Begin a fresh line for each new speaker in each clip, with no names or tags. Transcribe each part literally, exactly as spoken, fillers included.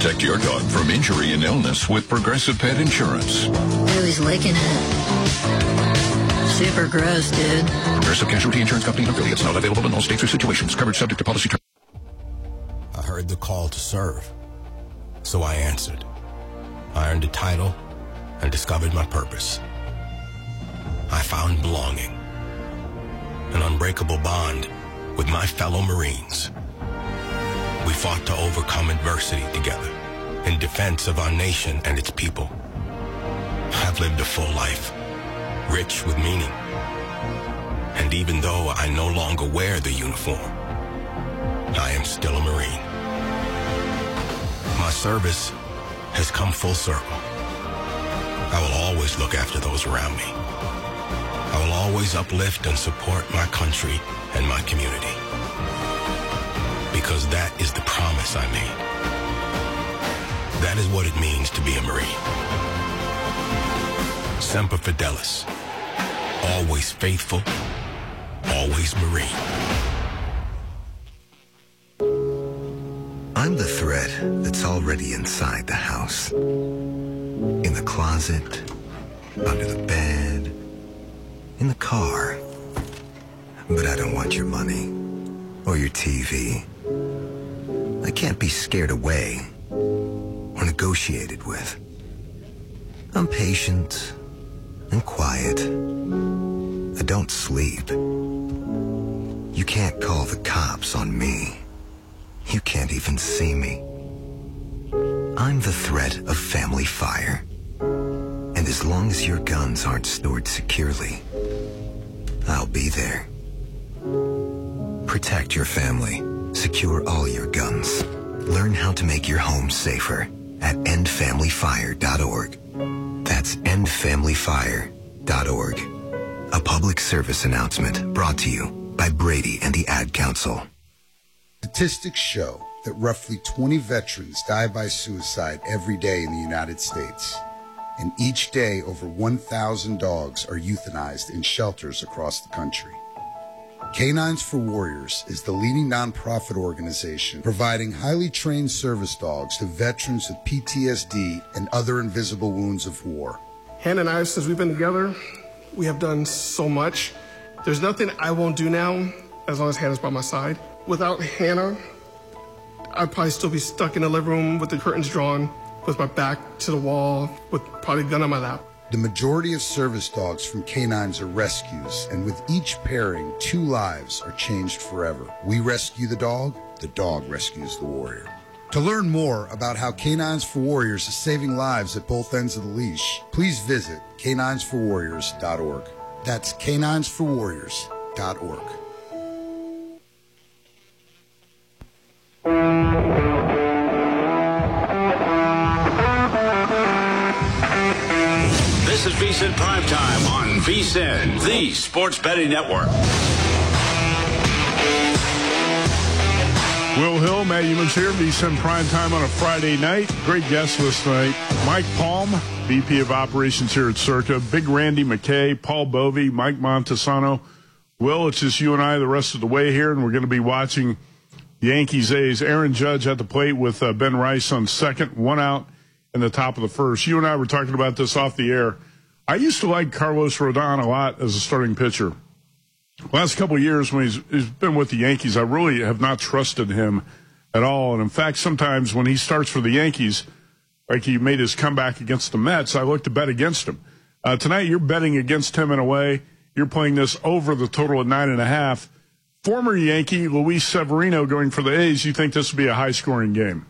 Protect your dog from injury and illness with Progressive Pet Insurance.
Ooh, he's licking it. Super gross, dude.
Progressive Casualty Insurance Company and affiliates. Not available in all states or situations. Coverage subject to policy terms.
I heard the call to serve, so I answered. I earned a title and discovered my purpose. I found belonging, an unbreakable bond with my fellow Marines. We fought to overcome adversity together in defense of our nation and its people. I've lived a full life, rich with meaning. And even though I no longer wear the uniform, I am still a Marine. My service has come full circle. I will always look after those around me. I will always uplift and support my country and my community. Because that is the promise I made. That is what it means to be a Marine. Semper Fidelis. Always faithful. Always Marine.
I'm the thread that's already inside the house. In the closet, under the bed, in the car. But I don't want your money or your T V. I can't be scared away or negotiated with. I'm patient and quiet. I don't sleep. You can't call the cops on me. You can't even see me. I'm the threat of family fire. And as long as your guns aren't stored securely, I'll be there. Protect your family. Secure all your guns. Learn how to make your home safer at end family fire dot org. That's end family fire dot org. A public service announcement brought to you by Brady and the Ad Council.
Statistics show that roughly twenty veterans die by suicide every day in the United States. And each day, over one thousand dogs are euthanized in shelters across the country. Canines for Warriors is the leading nonprofit organization providing highly trained service dogs to veterans with P T S D and other invisible wounds of war.
Hannah and I, since we've been together, we have done so much. There's nothing I won't do now as long as Hannah's by my side. Without Hannah, I'd probably still be stuck in the living room with the curtains drawn, with my back to the wall, with probably a gun on my lap.
The majority of service dogs from canines are rescues, and with each pairing, two lives are changed forever. We rescue the dog, the dog rescues the warrior. To learn more about how Canines for Warriors is saving lives at both ends of the leash, please visit canines for warriors dot org. That's canines for warriors dot org.
This is VSiN Primetime on VSiN, the Sports Betting Network.
Will Hill, Matt Youmans here, VSiN Primetime on a Friday night. Great guest list tonight. Mike Palm, V P of Operations here at Circa. Big Randy McKay, Paul Bovey, Mike Montesano. Will, it's just you and I the rest of the way here, and we're going to be watching Yankees A's. Aaron Judge at the plate with uh, Ben Rice on second, one out in the top of the first. You and I were talking about this off the air. I used to like Carlos Rodon a lot as a starting pitcher. Last couple of years when he's, he's been with the Yankees, I really have not trusted him at all. And in fact, sometimes when he starts for the Yankees, like he made his comeback against the Mets, I look to bet against him. Uh, tonight, you're betting against him in a way. You're playing this over the total of nine and a half. Former Yankee Luis Severino going for the A's. You think this will be a high-scoring game?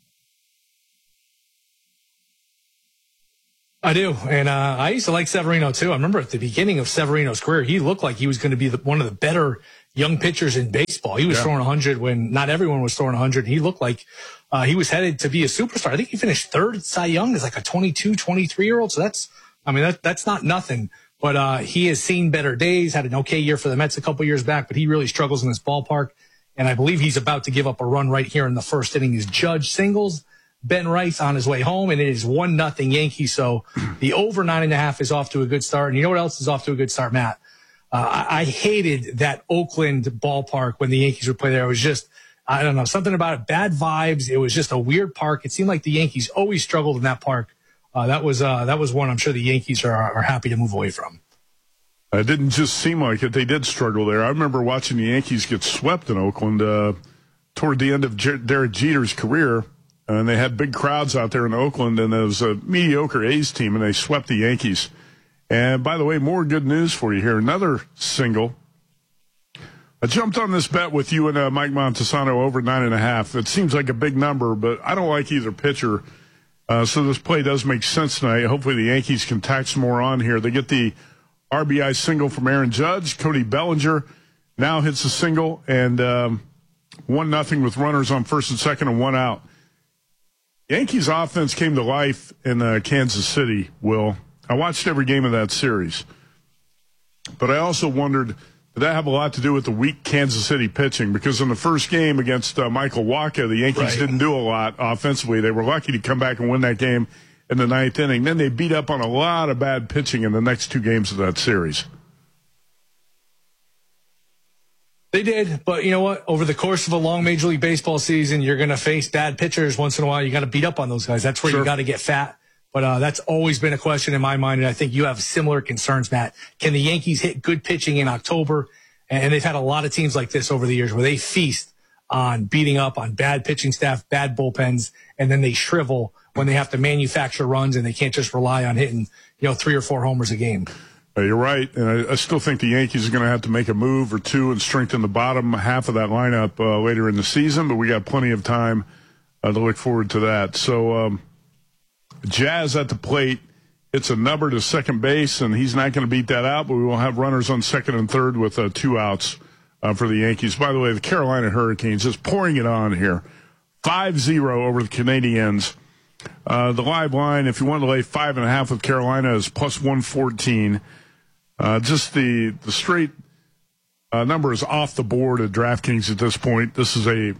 I do, and uh, I used to like Severino, too. I remember at the beginning of Severino's career, he looked like he was going to be the, one of the better young pitchers in baseball. He was yeah. throwing one hundred when not everyone was throwing one hundred. He looked like uh, he was headed to be a superstar. I think he finished third at Cy Young as like a twenty-two, twenty-three-year-old, so that's, I mean, that that's not nothing. But uh, he has seen better days, had an okay year for the Mets a couple years back, but he really struggles in this ballpark, and I believe he's about to give up a run right here in the first inning. His Judge singles, Ben Rice on his way home, and it is one nothing Yankees. So the over nine and a half is off to a good start. And you know what else is off to a good start, Matt? Uh, I, I hated that Oakland ballpark when the Yankees would play there. It was just, I don't know, something about it, bad vibes. It was just a weird park. It seemed like the Yankees always struggled in that park. Uh, that was uh, that was one I'm sure the Yankees are, are happy to move away from.
It didn't just seem like it. They did struggle there. I remember watching the Yankees get swept in Oakland uh, toward the end of Jer- Derek Jeter's career, and they had big crowds out there in Oakland, and it was a mediocre A's team, and they swept the Yankees. And by the way, more good news for you here. Another single. I jumped on this bet with you and uh, Mike Montesano over nine and a half. It seems like a big number, but I don't like either pitcher. Uh, so this play does make sense tonight. Hopefully the Yankees can tack some more on here. They get the R B I single from Aaron Judge. Cody Bellinger now hits a single, and um, one nothing with runners on first and second and one out. Yankees offense came to life in uh, Kansas City, Will. I watched every game of that series. But I also wondered, did that have a lot to do with the weak Kansas City pitching? Because in the first game against uh, Michael Wacha, the Yankees right. didn't do a lot offensively. They were lucky to come back and win that game in the ninth inning. Then they beat up on a lot of bad pitching in the next two games of that series.
They did, but you know what? Over the course of a long Major League Baseball season, you're going to face bad pitchers once in a while. You got to beat up on those guys. That's where sure. you got to get fat. But uh, that's always been a question in my mind, and I think you have similar concerns, Matt. Can the Yankees hit good pitching in October? And they've had a lot of teams like this over the years where they feast on beating up on bad pitching staff, bad bullpens, and then they shrivel when they have to manufacture runs and they can't just rely on hitting, you know, three or four homers a game.
Uh, you're right, and I, I still think the Yankees are going to have to make a move or two and strengthen the bottom half of that lineup uh, later in the season, but we got plenty of time uh, to look forward to that. So um, Jazz at the plate. It's a number to second base, and he's not going to beat that out, but we will have runners on second and third with uh, two outs uh, for the Yankees. By the way, the Carolina Hurricanes just pouring it on here. five zero over the Canadiens. Uh, the live line, if you want to lay five and a half with Carolina, is plus one fourteen. Uh, just the, the straight uh, number is off the board at DraftKings at this point. This is a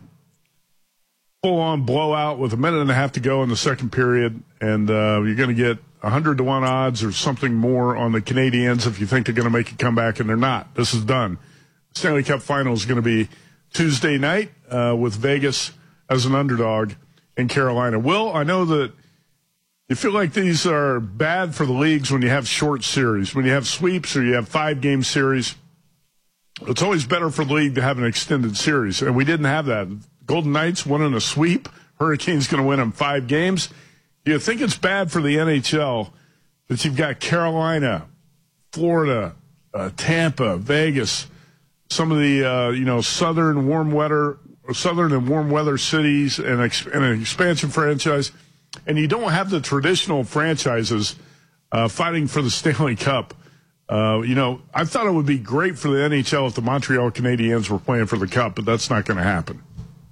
full-on blowout with a minute and a half to go in the second period, and uh, you're going to get one hundred to one odds or something more on the Canadiens if you think they're going to make a comeback, and they're not. This is done. Stanley Cup Final is going to be Tuesday night uh, with Vegas as an underdog in Carolina. Will, I know that you feel like these are bad for the leagues when you have short series. When you have sweeps or you have five-game series, it's always better for the league to have an extended series, and we didn't have that. Golden Knights won in a sweep. Hurricanes going to win in five games. You think it's bad for the N H L that you've got Carolina, Florida, uh, Tampa, Vegas, some of the uh, you know southern warm weather, southern and warm weather cities, and, ex- and an expansion franchise, and you don't have the traditional franchises uh, fighting for the Stanley Cup. Uh, you know, I thought it would be great for the N H L if the Montreal Canadiens were playing for the Cup, but that's not going to happen.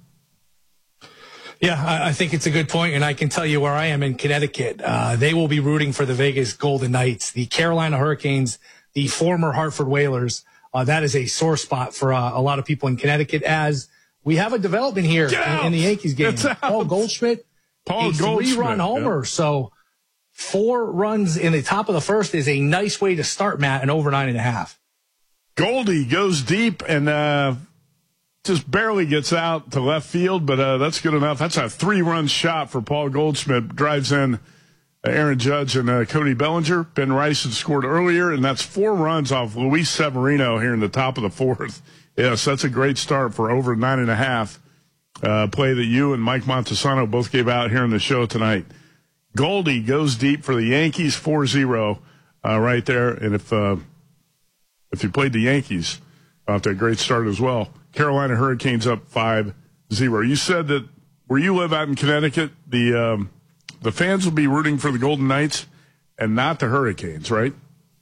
Yeah, I think it's a good point, and I can tell you where I am in Connecticut. Uh, they will be rooting for the Vegas Golden Knights, the Carolina Hurricanes, the former Hartford Whalers. Uh, that is a sore spot for uh, a lot of people in Connecticut, as we have a development here in, in the Yankees game. Paul Goldschmidt, Paul a three-run homer. Yeah. So four runs in the top of the first is a nice way to start, Matt, and over nine and a half.
Goldie goes deep and uh, just barely gets out to left field, but uh, that's good enough. That's a three-run shot for Paul Goldschmidt. Drives in Aaron Judge and uh, Cody Bellinger. Ben Rice had scored earlier, and that's four runs off Luis Severino here in the top of the fourth. Yes, that's a great start for over nine and a half. Uh, play that you and Mike Montesano both gave out here in the show tonight. Goldie goes deep for the Yankees, four zero uh, right there. And if uh, if you played the Yankees, off that great start as well. Carolina Hurricanes up five zero. You said that where you live out in Connecticut, the um, the fans will be rooting for the Golden Knights and not the Hurricanes, right?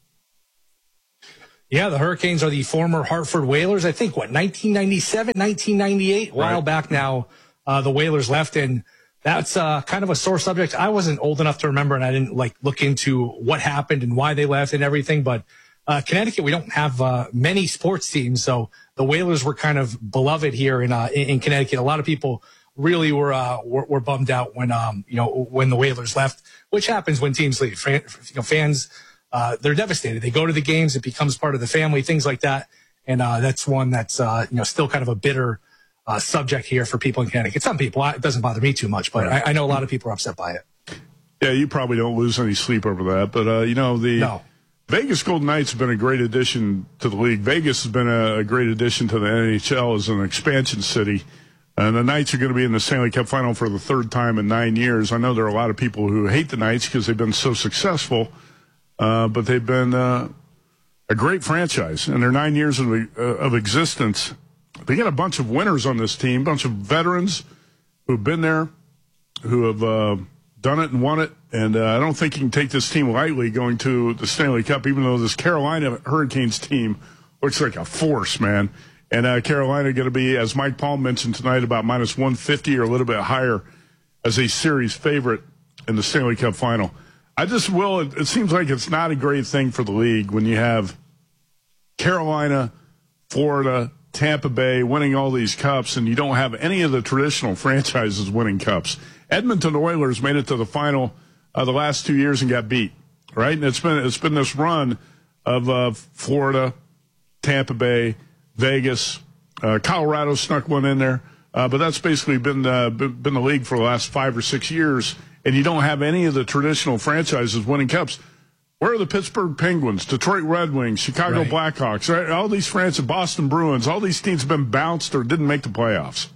Yeah, the Hurricanes are the former Hartford Whalers. I think, what, nineteen ninety-seven, nineteen ninety-eight? A while right. back now, uh, the Whalers left, and that's uh, kind of a sore subject. I wasn't old enough to remember, and I didn't like look into what happened and why they left and everything, but uh, Connecticut, we don't have uh, many sports teams, so the Whalers were kind of beloved here in uh, in Connecticut. A lot of people really were uh, were, were bummed out when um you know when the Whalers left, which happens when teams leave. Fan, you know, fans uh, they're devastated. They go to the games, it becomes part of the family, things like that, and uh, that's one that's uh, you know still kind of a bitter uh, subject here for people in Connecticut. Some people, it doesn't bother me too much, but
right.
I, I know a lot of people are upset by it.
Yeah, you probably don't lose any sleep over that. But, uh, you know, the
no.
Vegas Golden Knights have been a great addition to the league. Vegas has been a, a great addition to the N H L as an expansion city. And the Knights are going to be in the Stanley Cup final for the third time in nine years. I know there are a lot of people who hate the Knights because they've been so successful, uh, but they've been uh, a great franchise. In their nine years of, uh, of existence, they got a bunch of winners on this team, a bunch of veterans who've been there, who have uh, done it and won it. And uh, I don't think you can take this team lightly going to the Stanley Cup, even though this Carolina Hurricanes team looks like a force, man. And uh, Carolina going to be, as Mike Palm mentioned tonight, about minus one fifty or a little bit higher as a series favorite in the Stanley Cup final. I just will, it, it seems like it's not a great thing for the league when you have Carolina, Florida, Tampa Bay winning all these cups, and you don't have any of the traditional franchises winning cups. Edmonton Oilers made it to the final uh, the last two years and got beat, right? And it's been it's been this run of uh, Florida, Tampa Bay, Vegas, uh, Colorado snuck one in there, uh, but that's basically been uh, been the league for the last five or six years, and you don't have any of the traditional franchises winning cups. Where are the Pittsburgh Penguins, Detroit Red Wings, Chicago right. Blackhawks, right? All these franchises, Boston Bruins, all these teams have been bounced or didn't make the playoffs.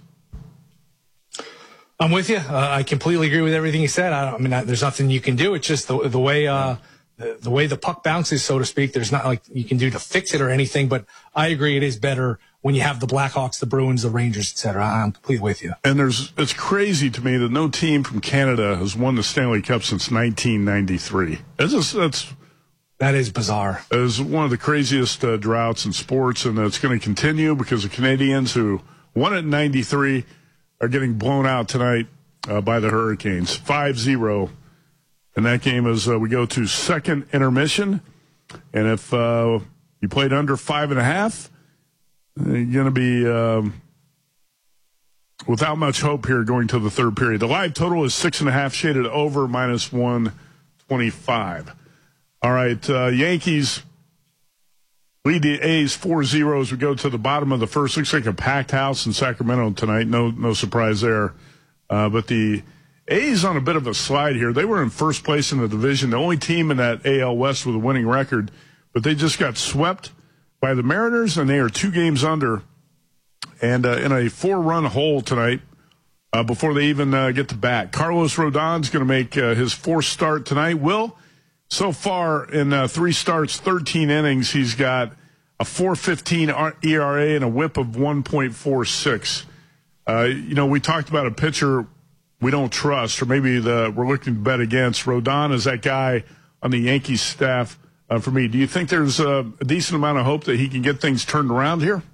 I'm with you. Uh, I completely agree with everything you said. I, don't, I mean, I, there's nothing you can do. It's just the, the way uh, the, the way the puck bounces, so to speak. There's not like you can do to fix it or anything. But I agree, it is better when you have the Blackhawks, the Bruins, the Rangers, et cetera. I'm completely with you.
And there's it's crazy to me that no team from Canada has won the Stanley Cup since nineteen ninety-three. It's just, that's
that is bizarre.
It is one of the craziest uh, droughts in sports, and it's going to continue because the Canadians who won it in ninety-three are getting blown out tonight uh, by the Hurricanes, five zero. And that game is uh, we go to second intermission. And if uh, you played under five and a half, you're going to be um, without much hope here going to the third period. The live total is six and a half, shaded over, minus one twenty-five. All right, uh, Yankees lead the A's four zero as we go to the bottom of the first. Looks like a packed house in Sacramento tonight. No no surprise there. Uh, but the A's on a bit of a slide here. They were in first place in the division, the only team in that A L West with a winning record. But they just got swept by the Mariners, and they are two games under. And uh, in a four-run hole tonight uh, before they even uh, get to bat. Carlos Rodon's going to make uh, his fourth start tonight. Will, so far in uh, three starts, thirteen innings, he's got a four fifteen E R A and a whip of one point four six. Uh, you know, we talked about a pitcher we don't trust, or maybe the we're looking to bet against. Rodon is that guy on the Yankees staff uh, for me. Do you think there's a, a decent amount of hope that he can get things turned around here?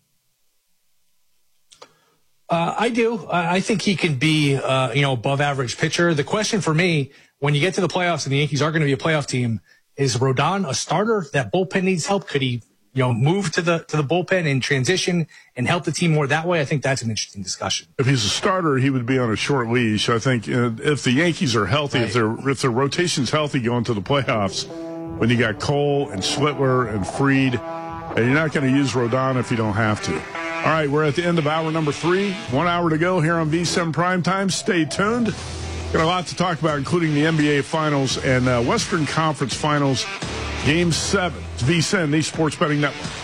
Uh, I do. I think he can be, uh, you know, above average pitcher. The question for me, when you get to the playoffs and the Yankees are going to be a playoff team, is Rodon a starter? That bullpen needs help. Could he, you know, move to the to the bullpen and transition and help the team more that way? I think that's an interesting discussion.
If he's a starter, he would be on a short leash. I think uh, if the Yankees are healthy, right. if their if their rotation's healthy going to the playoffs, when you got Cole and Schlittler and Fried, and you're not going to use Rodon if you don't have to. All right, we're at the end of hour number three. One hour to go here on V seven Primetime. Stay tuned. Got a lot to talk about, including the N B A Finals and uh, Western Conference Finals, Game seven. It's V seven, the Sports Betting Network.